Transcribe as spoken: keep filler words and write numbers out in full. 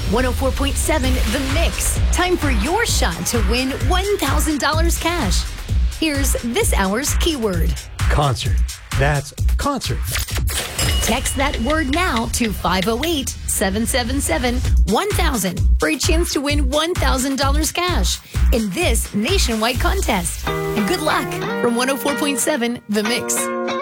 one oh four point seven The Mix. Time for your shot to win one thousand dollars cash. Here's this hour's keyword. Concert. That's concert. Text that word now to five oh eight, seven seven seven, one thousand for a chance to win one thousand dollars cash in this nationwide contest. And good luck from one oh four point seven The Mix.